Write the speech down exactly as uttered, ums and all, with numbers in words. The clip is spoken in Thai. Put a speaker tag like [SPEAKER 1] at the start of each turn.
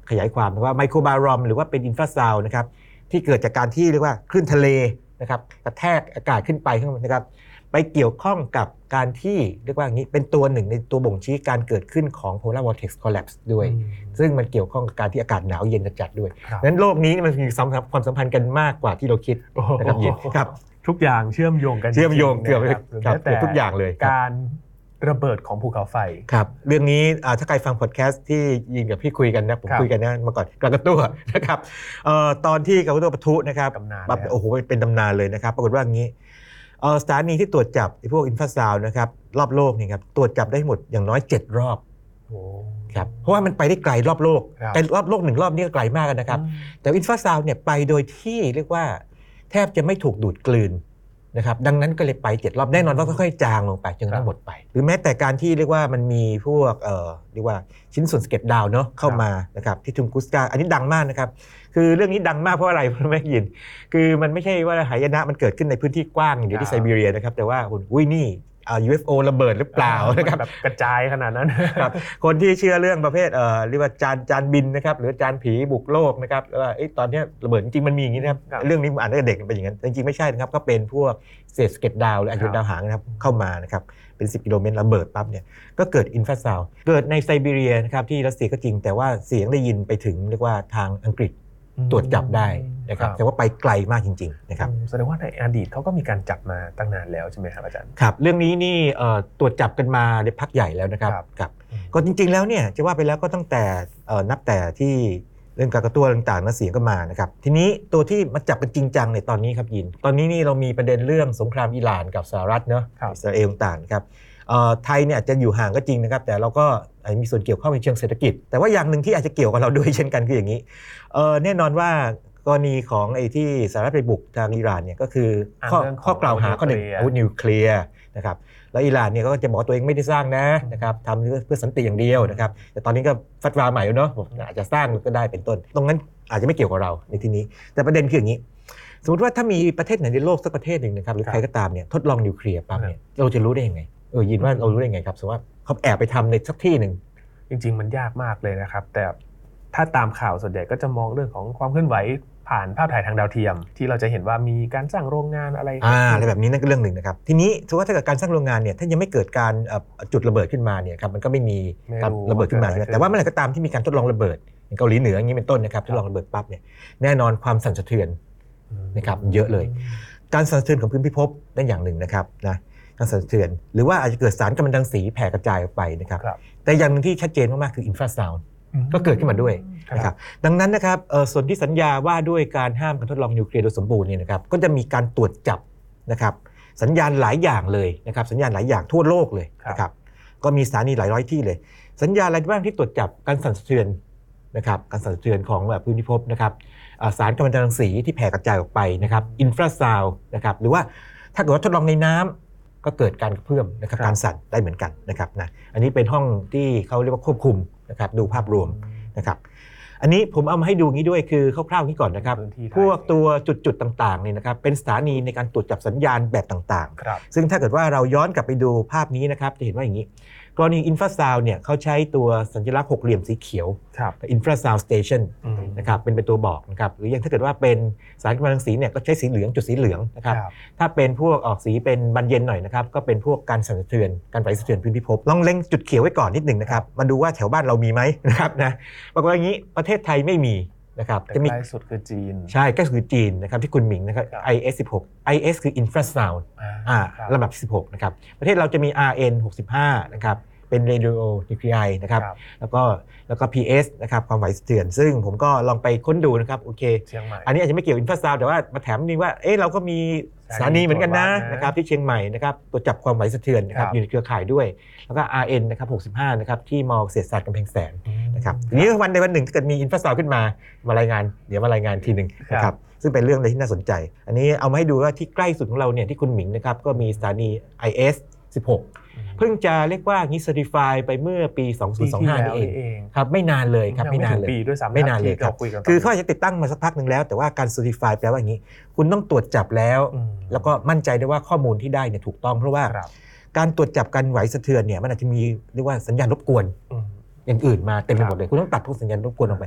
[SPEAKER 1] ขยายความว่าไมโครบารอมหรือว่าเป็นอินฟราซาวด์นะครับที่เกิดจากการที่เรียกว่าคลื่นทะเลนะครับกระแทกอากาศขึ้นไปนะครับไปเกี่ยวข้องกับการที่เรียกว่าอย่างนี้เป็นตัวหนึ่งในตัวบ่งชี้การเกิดขึ้นของ polar vortex collapse ด้วยซึ่งมันเกี่ยวข้องกับการที่อากาศหนาวเย็นจัดด้วยดังนั้นโลกนี้มันมีความสัมพันธ์กันมากกว่าที่เราคิดนะครับยินครับ
[SPEAKER 2] ทุกอย่างเชื่อมโยงกัน
[SPEAKER 1] เชื่อมโยงเกือบ
[SPEAKER 2] แต่
[SPEAKER 1] ทุกอย่างเลย
[SPEAKER 2] การระเบิดของภูเขาไฟ
[SPEAKER 1] ครับเรื่องนี้ถ้าใครฟังพอดแคสต์ที่ยินกับพี่คุยกันนะผมคุยกันนะมาก่อนกากาตัวนะครับตอนที่กากาตัวปะทุนะครับแบบโอ้โหเป็นตำนานเลยนะครับปรากฏว่าอย่างนี้สถานีที่ตรวจจับพวกอินฟราซาวด์นะครับรอบโลกนี่ครับตรวจจับได้หมดอย่างน้อยเจ็ดรอบครับเพราะว่ามันไปได้ไกลรอบโลกไกลรอบโลกหนึ่งรอบนี่ก็ไกลมากนะครับแต่อินฟราซาวด์เนี่ยไปโดยที่เรียกว่าแทบจะไม่ถูกดูดกลืนนะครับดังนั้นก็เลยไปเจ็ดรอบแน่นอนว่าค่อยๆจางลงไปจนทั้งหมดไปหรือแม้แต่การที่เรียกว่ามันมีพวกเอ่อเรียกว่าชิ้นส่วนสเก็ตดาวน์เนาะเข้ามานะครับที่ทุงกุสกาอันนี้ดังมากนะครับคือเรื่องนี้ดังมากเพราะอะไรเพราะไม่ยินคือมันไม่ใช่ว่าหายนะมันเกิดขึ้นในพื้นที่กว้างอยู่ที่ไซบีเรียนะครับแต่ว่าคุณอุ้ยนี่ยู เอฟ โอ ระเบิดหรือเปล่านะครับ
[SPEAKER 2] แบบกระจายขนาดนั้น
[SPEAKER 1] ครับคนที่เชื่อเรื่องประเภทเอ่อเรียกว่าจานจานบินนะครับหรือจานผีบุกโลกนะครับว่าไอ้ตอนนี้ระเบิดจริงๆมันมีอย่างนี้นะครับเรื่องนี้อ่านตั้งแต่เด็กเป็นอย่างนั้นจริงๆไม่ใช่นะครับก็เป็นพวกเศษสเก็ตดาวน์หรืออายุดาวหางนะครับเข้ามานะครับเป็นสิบกิโลเมตรระเบิดปั๊บเนี่ยก็เกิดอินฟราซาวด์เกิดในไซบีเรียนะครับที่รัสเซียก็จริงแต่ว่าเสียงได้ยินไปถึงเรียกว่าทางอังกฤษตรวจจับได้นะครับแต่ว่าไปไกลมากจริงๆนะครับ
[SPEAKER 2] แสดงว่าในอดีตเขาก็มีการจับมาตั้งนานแล้วใช่ไหมครับอาจารย์
[SPEAKER 1] ครับเรื่องนี้นี่ตรวจจับกันมาในพักใหญ่แล้วนะครับครับก็จริงๆแล้วเนี่ยจะว่าไปแล้วก็ตั้งแต่นับแต่ที่เรื่องกากาตัวต่างๆนั้นเสียงก็มานะครับทีนี้ตัวที่มาจับกันจริงจังในตอนนี้ครับยินตอนนี้นี่เรามีประเด็นเรื่องสงครามอิหร่านกับสหรัฐเนาะอิสราเอลต่างๆนะครับไทยเนี่ยจะอยู่ห่างก็จริงนะครับแต่เราก็มีส่วนเกี่ยวข้องในเชิงเศรษฐกิจแต่ว่าอย่างหนึ่งที่อาจจะเกี่ยวกับเราด้วยเช่นกันคืออย่างนี้แน่นอนว่ากรณีของไอ้ที่สหรัฐไปบุกทางอิหร่านเนี่ยก็คือข้อข้อกล่าวหาข้อหนึ่งอาวุธนิวเคลียร์นะครับแล้วอิหร่านเนี่ยก็จะบอกตัวเองไม่ได้สร้างนะนะครับทำเพื่อสันติอย่างเดียวนะครับแต่ตอนนี้ก็ฟัดวาใหม่แล้วเนาะอาจจะสร้างก็ได้เป็นต้นตรงนั้นอาจจะไม่เกี่ยวกับเราในที่นี้แต่ประเด็นคืออย่างนี้สมมติว่าถ้ามีประเทศไหนในโลกสักประเทศหนึ่งนะครับหรือใครก็ตามเนี่ยทดลองนิวเคลียร์ปั๊บเนี่ยเราจะรู้ได้ยังไงเออยินว่าเรารู้ได้ยังไงครับสมมติว่าเขาแอบไปทำในสักที่หนึ่ง
[SPEAKER 2] จริงๆมันยากมากเลยนะครับแต่ถ้าตามข่าวส่วนใหญ่ก็จะมองเรื่องของความเคลื่อนไหวผ่านภาพถ่ายทางดาวเทียมที่เราจะเห็นว่ามีการสร้างโรงงานอะไร
[SPEAKER 1] อ่าอะไรแบบนี้นั่นก็เรื่องหนึ่งนะครับทีนี้ถือว่าถ้าเกิดการสร้างโรงงานเนี่ยถ้ายังไม่เกิดการจุดระเบิดขึ้นมาเนี่ยครับมันก็ไม่มีระเบิดขึ้นมาแต่ว่าเมื่อไหร่ก็ตามที่มีการทดลองระเบิดอย่างเกาหลีเหนืออย่างนี้เป็นต้นนะครับทดลองระเบิดปั๊บเนี่ยแน่นอนความสั่นสะเทือนนะครับเยอะเลยการสั่นสะเทือนของพื้นพิภพนั่นอย่างหนึ่งนะครับนะการสั่นสะเทือนหรือว่าอาจจะเกิดสารกัมมันตรังสีแผ่กระจายออกไปนะครับแต่อย่างหนึ่งที่ชัดเจนมากๆคืออินฟราซาวด์ก็เกิดขึ้นมาด้วยนะครับดังนั้นนะครับส่วนที่สัญญาว่าด้วยการห้ามการทดลองนิวเคลียร์โดยสมบูรณ์เนี่ยนะครับก็จะมีการตรวจจับนะครับสัญญาณหลายอย่างเลยนะครับสัญญาณหลายอย่างทั่วโลกเลยนะครับก็มีสถานีหลายร้อยที่เลยสัญญาณอะไรบ้างที่ตรวจจับการสั่นสะเทือนนะครับการสั่นสะเทือนของแบบพื้นพิภพนะครับสารกัมมันตรังสีที่แผ่กระจายออกไปนะครับอินฟราซาวด์นะครับหรือว่าถ้าเกิดว่าทดลองในน้ำก็เกิดการกระเพื่อมนะครับการสั่นได้เหมือนกันนะครับนะอันนี้เป็นห้องที่เขาเรียกว่าควบคุมนะครับดูภาพรวมนะครับอันนี้ผมเอามาให้ดูงี้ด้วยคือคร่าวๆนี้ก่อนนะครับพวกตัวจุดๆต่างๆนี่นะครับเป็นสถานีในการตรวจจับสัญญาณแบบต่างๆซึ่งถ้าเกิดว่าเราย้อนกลับไปดูภาพนี้นะครับจะเห็นว่าอย่างนี้กรณีอินฟราซาวด์เนี่ยเขาใช้ตัวสัญลักษณ์หกเหลี่ยมสีเขียวอินฟราซาวด์สเตชันนะครับเป็นเป็นตัวบอกนะครับหรืออย่างถ้าเกิดว่าเป็นสารกัมมันตรังสีเนี่ยก็ใช้สีเหลืองจุดสีเหลืองนะครับถ้าเป็นพวกออกสีเป็นบานเย็นหน่อยนะครับก็เป็นพวกการสั่นสะเทือนการไหวสะเทือนพื้นพิภพลองเล็งจุดเขียวไว้ก่อนนิดหนึ่งนะครับมาดูว่าแถวบ้านเรามีไหมนะครับนะบอกว่าอย่างนี้ประเทศไทยไม่มีนะครับ
[SPEAKER 2] จะมีใกล้สุดคือจีน
[SPEAKER 1] ใช่ใกล้สุดคือจีนนะครับที่คุณหมิงนะครับ ไอ เอส สิบหก ไอ เอส คือ infrasound อ่าลำดับที่สิบหกนะครับประเทศเราจะมี อาร์ เอ็น หกสิบห้านะครับเป็น radio nuclei นะครับแล้วก็แล้วก็ พี เอส นะครับความไหวสะเทือนซึ่งผมก็ลองไปค้นดูนะครับโอเคอันนี้อาจจะไม่เกี่ยวอินฟราซาวด์แต่ว่ามาแถมนี่ว่าเอ๊ะเราก็มีสถานีเหมือนกันนะนะครับที่เชียงใหม่นะครับตรวจจับความไหวสะเทือนนะครับอยู่ในเครือข่ายด้วยแล้วก็ อาร์ เอ็น นะครับหกสิบห้านะครับที่มอเกษตรศาสตร์กำแพงแสนนะครับทีนี้วันใดวันหนึ่งถ้าเกิดมีอินฟราซาวด์ขึ้นมามารายงานเดี๋ยวมารายงานทีนึงนะครับซึ่งเป็นเรื่องที่น่าสนใจอันนี้เอามาให้ดูว่าที่ใกล้สุดของเราเนี่ยที่คุณหมิงนะครับก็มีสถานี ไอ เอส สิบหกเพิ่งจะเรียกว่างี้ certify ไปเมื่อปีสองพันยี่สิบห้านี่เองครับไม่นานเลยครับไม่นานเลยไม่นานเลยครับคือเขาจะติดตั้งมาสักพักนึงแล้วแต่ว่าการ certify แปลว่าอย่างนี้คุณต้องตรวจจับแล้วแล้วก็มั่นใจได้ว่าข้อมูลที่ได้เนี่ยถูกต้องเพราะว่าการตรวจจับการไหวสะเทือนเนี่ยมันอาจจะมีเรียกว่าสัญญาณรบกวนอย่างอื่นมาเต็มไปหมดเลยคุณต้องตัดพวกสัญญาณรบกวนออกไป